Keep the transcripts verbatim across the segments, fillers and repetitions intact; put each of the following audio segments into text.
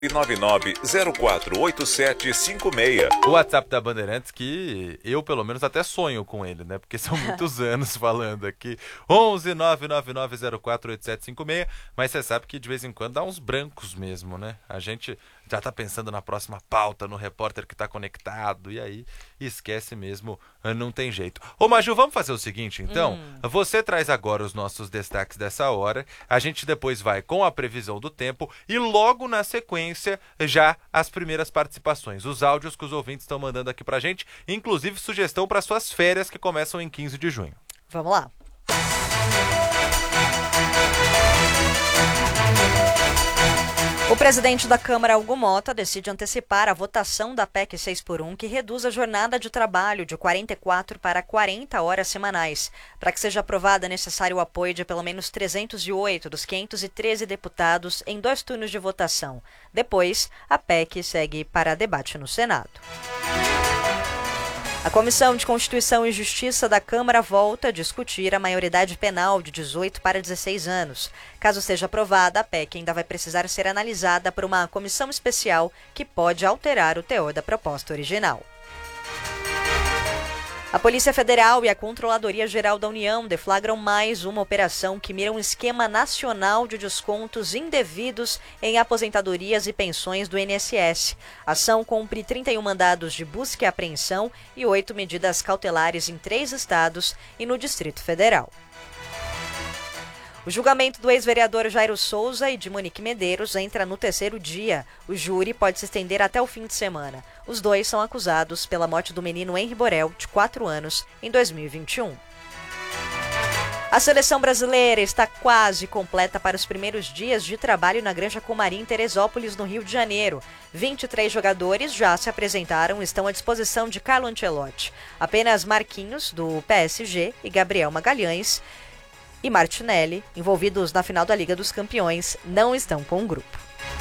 nove nove zero quatro oito sete cinco seis. O WhatsApp da Bandeirantes, que eu pelo menos até sonho com ele, né? Porque são muitos anos falando aqui. onze nove nove nove zero quatro oito sete cinco seis. Mas você sabe que de vez em quando dá uns brancos mesmo, né? A gente já tá pensando na próxima pauta, no repórter que tá conectado, e aí esquece mesmo, não tem jeito. Ô Maju, vamos fazer o seguinte então? Hum. Você traz agora os nossos destaques dessa hora, a gente depois vai com a previsão do tempo e logo na sequência já as primeiras participações, os áudios que os ouvintes estão mandando aqui pra gente, inclusive sugestão para suas férias que começam em quinze de junho. Vamos lá. O presidente da Câmara, Hugo Mota, decide antecipar a votação da P E C seis por um, que reduz a jornada de trabalho de quarenta e quatro para quarenta horas semanais. Para que seja aprovada, é necessário o apoio de pelo menos trezentos e oito dos quinhentos e treze deputados em dois turnos de votação. Depois, a P E C segue para debate no Senado. A Comissão de Constituição e Justiça da Câmara volta a discutir a maioridade penal de dezoito para dezesseis anos. Caso seja aprovada, a P E C ainda vai precisar ser analisada por uma comissão especial que pode alterar o teor da proposta original. A Polícia Federal e a Controladoria Geral da União deflagram mais uma operação que mira um esquema nacional de descontos indevidos em aposentadorias e pensões do I N S S. A ação cumpre trinta e um mandados de busca e apreensão e oito medidas cautelares em três estados e no Distrito Federal. O julgamento do ex-vereador Jairo Souza e de Monique Medeiros entra no terceiro dia. O júri pode se estender até o fim de semana. Os dois são acusados pela morte do menino Henri Borel, de quatro anos, em dois mil e vinte e um. A seleção brasileira está quase completa para os primeiros dias de trabalho na Granja Comari, em Teresópolis, no Rio de Janeiro. vinte e três jogadores já se apresentaram e estão à disposição de Carlo Ancelotti. Apenas Marquinhos, do P S G, e Gabriel Magalhães e Martinelli, envolvidos na final da Liga dos Campeões, não estão com o grupo.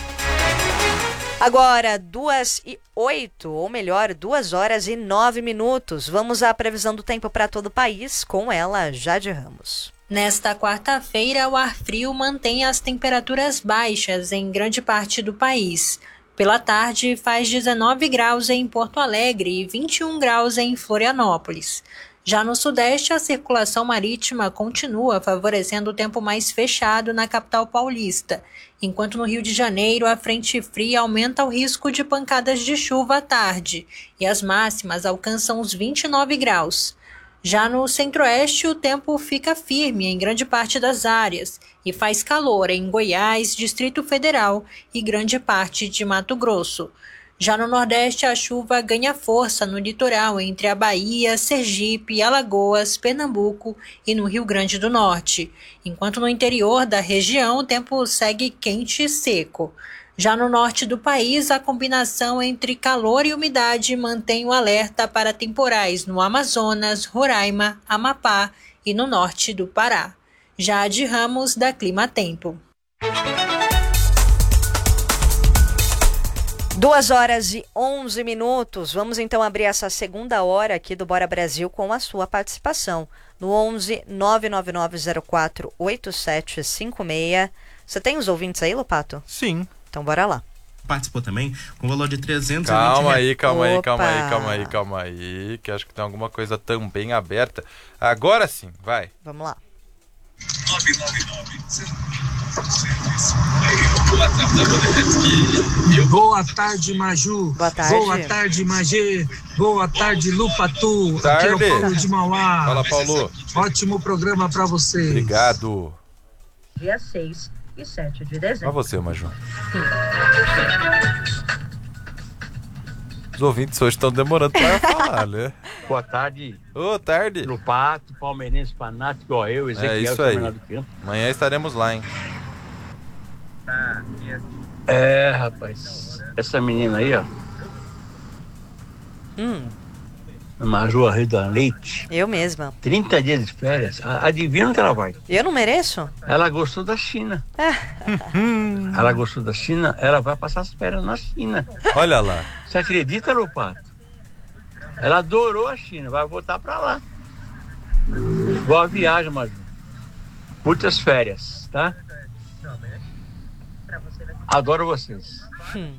Agora, duas e oito, ou melhor, duas horas e nove minutos. Vamos à previsão do tempo para todo o país, com ela, Jade Ramos. Nesta quarta-feira, o ar frio mantém as temperaturas baixas em grande parte do país. Pela tarde, faz dezenove graus em Porto Alegre e vinte e um graus em Florianópolis. Já no Sudeste, a circulação marítima continua favorecendo o tempo mais fechado na capital paulista, enquanto no Rio de Janeiro a frente fria aumenta o risco de pancadas de chuva à tarde e as máximas alcançam os vinte e nove graus. Já no Centro-Oeste, o tempo fica firme em grande parte das áreas e faz calor em Goiás, Distrito Federal e grande parte de Mato Grosso. Já no Nordeste, a chuva ganha força no litoral entre a Bahia, Sergipe, Alagoas, Pernambuco e no Rio Grande do Norte, enquanto no interior da região o tempo segue quente e seco. Já no norte do país, a combinação entre calor e umidade mantém o alerta para temporais no Amazonas, Roraima, Amapá e no norte do Pará. Jade Ramos, da Clima Tempo. Duas horas e onze minutos. Vamos então abrir essa segunda hora aqui do Bora Brasil com a sua participação no onze nove nove nove zero quatro oito sete cinco seis. Você tem os ouvintes aí, Lopato? Sim. Então bora lá. Participou também com o valor de trezentos e vinte Calma aí, calma aí, Opa. calma aí, calma aí, calma aí, que acho que tem alguma coisa também aberta. Agora sim, vai. Vamos lá. nove nove nove Boa tarde, Maju. Boa tarde. Boa tarde, Magê. Boa tarde, Lupatu. Aqui é o Tarde. Paulo de Mauá. Fala, Paulo. Ótimo programa pra vocês. Obrigado. Dia seis e sete de Pra dezembro. você, Maju. Os ouvintes hoje estão demorando pra falar, né? Boa tarde, Ô, tarde. Lupato, palmeirense fanático igual eu, Ezequiel, É isso aí. Fernando Pinto. Amanhã estaremos lá, hein? É, rapaz, essa menina aí, ó, Hum, Maju Arruda Leite, eu mesma. trinta dias de férias, a- adivinha onde ela vai? Eu não mereço? Ela gostou da China. Ela gostou da China, ela vai passar as férias na China. Olha lá. Você acredita, Lupato? Ela adorou a China, vai voltar pra lá. Boa viagem, Maju. Muitas férias, tá? Adoro vocês.